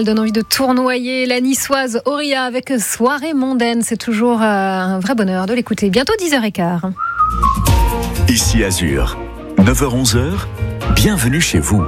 nationale donne envie de tournoyer. La niçoise Auria avec Soirée mondaine. C'est toujours un vrai bonheur de l'écouter. Bientôt 10h15. Ici Azur, 9h-11h, bienvenue chez vous.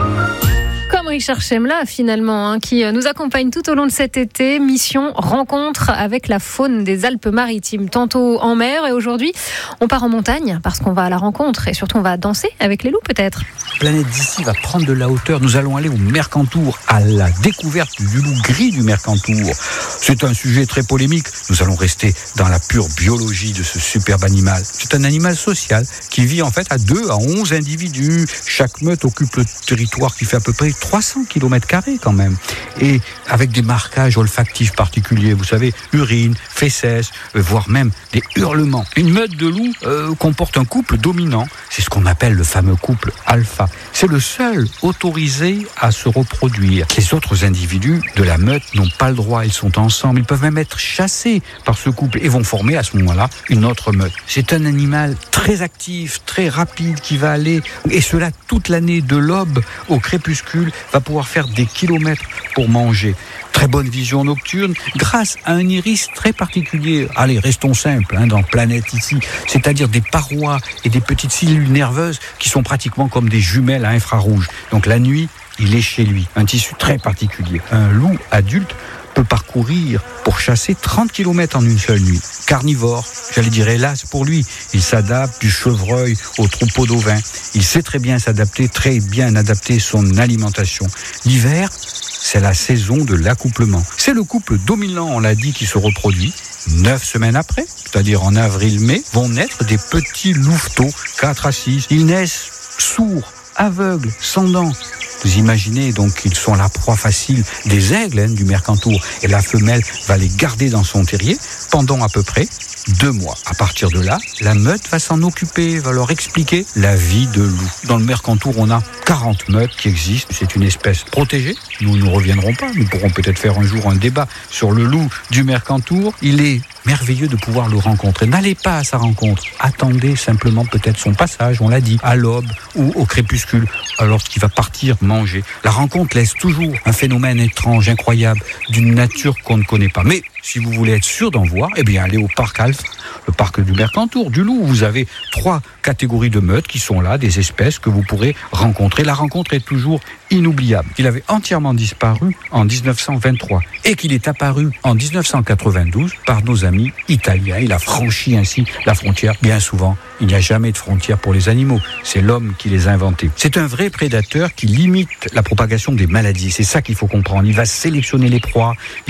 Comme Richard Chemla finalement, qui nous accompagne tout au long de cet été. Mission rencontre avec la faune des Alpes-Maritimes, tantôt en mer et aujourd'hui on part en montagne parce qu'on va à la rencontre et surtout on va danser avec les loups peut-être. Planète d'ici va prendre de la hauteur. Nous allons aller au Mercantour, à la découverte du loup gris du Mercantour. C'est un sujet très polémique. Nous allons rester dans la pure biologie de ce superbe animal. C'est un animal social qui vit en fait à 2 à 11 individus. Chaque meute occupe le territoire qui fait à peu près 300 km² quand même. Et avec des marquages olfactifs particuliers, vous savez, urine, fesses, voire même des hurlements. Une meute de loups comporte un couple dominant. C'est ce qu'on appelle le fameux couple alpha. C'est le seul autorisé à se reproduire. Les autres individus de la meute n'ont pas le droit. Ils sont ensemble. Ils peuvent même être chassés par ce couple et vont former à ce moment-là une autre meute. C'est un animal très actif, très rapide qui va aller, et cela toute l'année, de l'aube au crépuscule, va pouvoir faire des kilomètres pour manger. Très bonne vision nocturne grâce à un iris très particulier. Allez, restons simples dans Planète ici, c'est-à-dire des parois et des petites cellules nerveuses qui sont pratiquement comme des jumelles à infrarouge. Donc la nuit, il est chez lui, un tissu très particulier. Un loup adulte peut parcourir pour chasser 30 km en une seule nuit. Carnivore, j'allais dire hélas pour lui, il s'adapte du chevreuil au troupeau d'ovins. Il sait très bien s'adapter, très bien adapter son alimentation. L'hiver, c'est la saison de l'accouplement. C'est le couple dominant, on l'a dit, qui se reproduit. 9 semaines après, c'est-à-dire en avril-mai, vont naître des petits louveteaux, 4 à 6. Ils naissent sourds, aveugles, sans dents. Vous imaginez donc qu'ils sont la proie facile des aigles du Mercantour. Et la femelle va les garder dans son terrier pendant à peu près 2 mois. À partir de là, la meute va s'en occuper, va leur expliquer la vie de loup. Dans le Mercantour, on a 40 meutes qui existent. C'est une espèce protégée. Nous ne reviendrons pas. Nous pourrons peut-être faire un jour un débat sur le loup du Mercantour. Il est merveilleux de pouvoir le rencontrer. N'allez pas à sa rencontre. Attendez simplement peut-être son passage, on l'a dit, à l'aube ou au crépuscule, alors qu'il va partir manger. La rencontre laisse toujours un phénomène étrange, incroyable, d'une nature qu'on ne connaît pas. Mais si vous voulez être sûr d'en voir, eh bien allez au parc Alpha, le parc du Mercantour, du loup. Vous avez 3 catégories de meutes qui sont là, des espèces que vous pourrez rencontrer. La rencontre est toujours inoubliable. Il avait entièrement disparu en 1923 et qu'il est apparu en 1992 par nos amis italiens. Il a franchi ainsi la frontière. Bien souvent, il n'y a jamais de frontière pour les animaux. C'est l'homme qui les a inventés. C'est un vrai prédateur qui limite la propagation des maladies. C'est ça qu'il faut comprendre. Il va sélectionner les proies,